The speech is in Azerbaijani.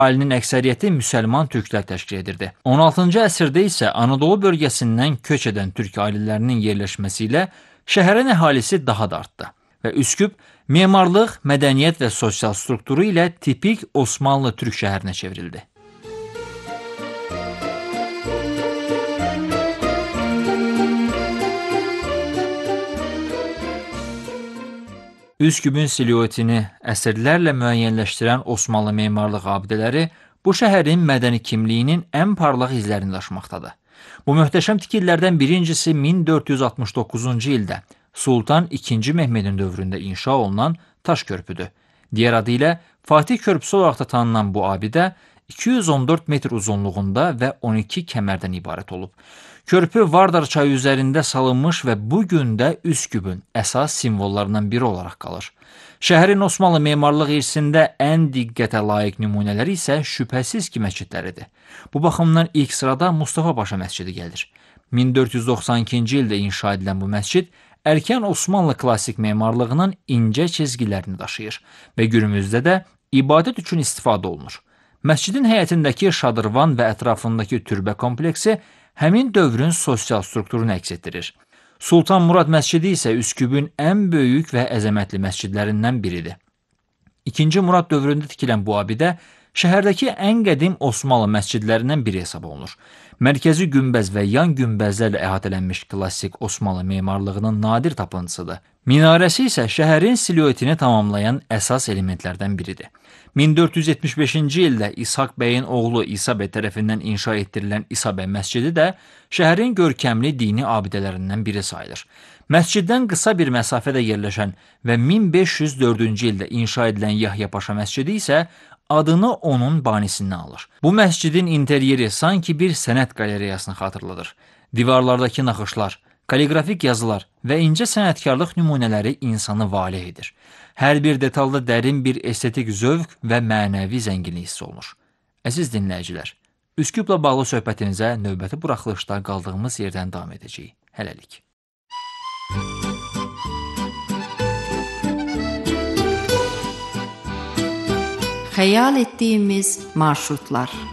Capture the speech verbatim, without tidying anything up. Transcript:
Əhalinin əksəriyyəti müsəlman türklər təşkil edirdi. on altıncı əsrdə isə Anadolu bölgəsindən köç edən türk ailələrinin yerləşməsi ilə şəhərin əhalisi daha da artdı və Üsküp memarlıq, mədəniyyət və sosial strukturu ilə tipik Osmanlı türk şəhərinə çevrildi. Üsküpün siluetini əsrlərlə müəyyənləşdirən Osmanlı memarlıq abidələri bu şəhərin mədəni kimliyinin ən parlaq izlərini daşımaqdadır. Bu möhtəşəm tikililərdən birincisi min dörd yüz altmış doqquzuncu ildə Sultan ikinci Mehmedin dövründə inşa olunan Taş körpüdür. Digər adı ilə Fatih körpüsü olaraq da tanınan bu abidə iki yüz on dörd metr uzunluğunda və on iki kəmərdən ibarət olub. Körpü Vardar çayı üzərində salınmış və bu gün də Üsküpün əsas simvollarından biri olaraq qalır. Şəhərin Osmanlı memarlıq irsində ən diqqətə layiq nümunələri isə şübhəsiz ki, məscidləridir. Bu baxımdan ilk sırada Mustafa Paşa məscidi gəlir. min dörd yüz doxsan ikinci ildə inşa edilən bu məscid erkən Osmanlı klassik memarlığının incə çizgilərini daşıyır və günümüzdə də ibadət üçün istifadə olunur. Məscidin həyətindəki şadırvan və ətrafındakı türbə kompleksi həmin dövrün sosial strukturunu əks etdirir. Sultan Murad məscidi isə Üsküpün ən böyük və əzəmətli məscidlərindən biridir. İkinci Murad dövründə tikilən bu abidə şəhərdəki ən qədim Osmanlı məscidlərindən biri hesab olunur. Mərkəzi günbəz və yan günbəzlərlə əhatələnmiş klassik Osmanlı memarlığının nadir tapıntısıdır. Minarəsi isə şəhərin siluetini tamamlayan əsas elementlərdən biridir. min dörd yüz yetmiş beşinci ildə İshak bəyin oğlu İsa bəy tərəfindən inşa etdirilən İsa bəy məscidi də şəhərin görkəmli dini abidələrindən biri sayılır. Məsciddən qısa bir məsafədə yerləşən və min beş yüz dördüncü ildə inşa edilən Yahya Paşa məscidi isə adını onun banisindən alır. Bu məscidin interyeri sanki bir sənət qalereyasını xatırladır. Divarlardakı naxışlar, kaliqrafik yazılar və incə sənətkarlıq nümunələri insanı valeh edir. Hər bir detalda dərin bir estetik zövq və mənəvi zənginlik hissi olunur. Əziz dinləyicilər, Üsküplə bağlı söhbətimizə növbəti buraxılışda qaldığımız yerdən davam edəcəyik. Hələlik. Xəyal etdiyimiz marşrutlar.